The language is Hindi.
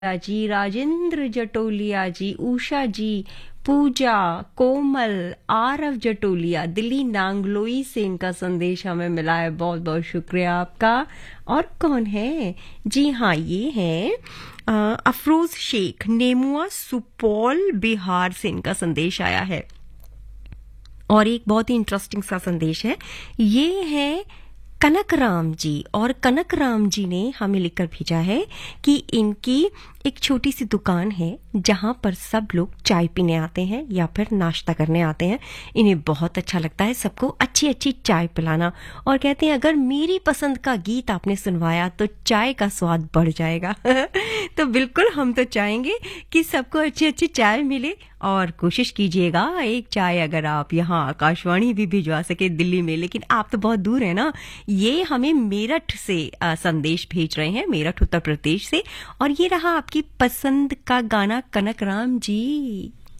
जी, राजेंद्र जटोलिया जी, उषा जी, पूजा, कोमल, आरव जटोलिया, दिल्ली नांगलोई से इनका संदेश हमें मिला है। बहुत बहुत शुक्रिया आपका। और कौन है? जी हाँ, ये है अफरोज शेख, नेमुआ, सुपौल, बिहार से इनका संदेश आया है। और एक बहुत ही इंटरेस्टिंग सा संदेश है, ये है कनकराम जी। और कनकराम जी ने हमें लिखकर भेजा है कि इनकी एक छोटी सी दुकान है जहां पर सब लोग चाय पीने आते हैं या फिर नाश्ता करने आते हैं। इन्हें बहुत अच्छा लगता है सबको अच्छी अच्छी चाय पिलाना, और कहते हैं अगर मेरी पसंद का गीत आपने सुनवाया तो चाय का स्वाद बढ़ जाएगा। तो बिल्कुल हम तो चाहेंगे कि सबको अच्छी अच्छी चाय मिले, और कोशिश कीजिएगा एक चाय अगर आप यहाँ आकाशवाणी भी भिजवा सके दिल्ली में, लेकिन आप तो बहुत दूर है ना। ये हमें मेरठ से संदेश भेज रहे हैं, मेरठ उत्तर प्रदेश से। और ये रहा आपकी पसंद का गाना कनकराम जी।